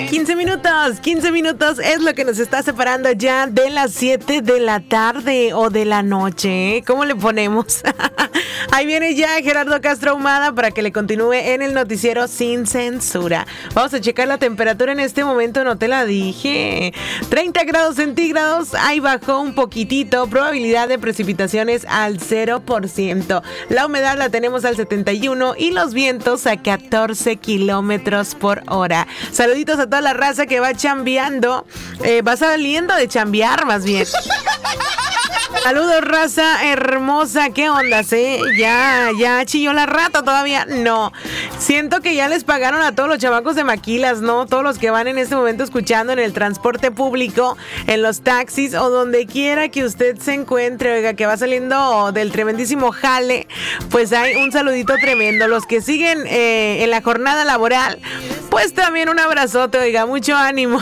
15 minutos es lo que nos está separando ya de las 7 de la tarde o de la noche, ¿eh? ¿Cómo le ponemos? Ahí viene ya Gerardo Castro Ahumada para que le continúe en el noticiero sin censura. Vamos a checar la temperatura en este momento, no te la dije. 30 grados centígrados, ahí bajó un poquitito, probabilidad de precipitaciones al 0%. La humedad la tenemos al 71% y los vientos a 14 kilómetros por hora. Saluditos a toda la raza que va chambeando, va saliendo de chambear más bien. Saludos, raza hermosa, ¿qué ondas, Ya chilló la rata, todavía no. Siento que ya les pagaron a todos los chamacos de Maquilas, ¿no? Todos los que van en este momento escuchando en el transporte público, en los taxis o donde quiera que usted se encuentre, oiga, que va saliendo del tremendísimo jale, pues hay un saludito tremendo. Los que siguen en la jornada laboral, pues también un abrazote, oiga, mucho ánimo.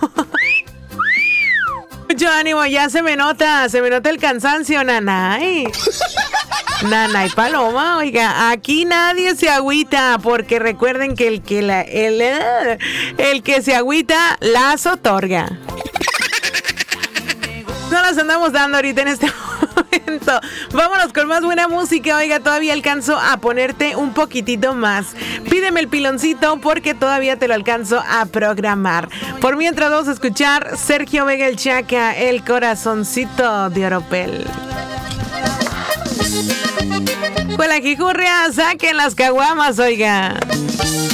Mucho ánimo, ya se me nota el cansancio, Nanay. Nanay Paloma, oiga, aquí nadie se agüita, porque recuerden que el que se agüita las otorga. No las andamos dando ahorita en este momento. Vámonos con más buena música. Oiga, todavía alcanzo a ponerte un poquitito más. Pídeme el piloncito porque todavía te lo alcanzo a programar. Por mientras vamos a escuchar Sergio Vega el Chaca, El Corazoncito de Oropel. Con la jijurria, saquen las caguamas, oiga.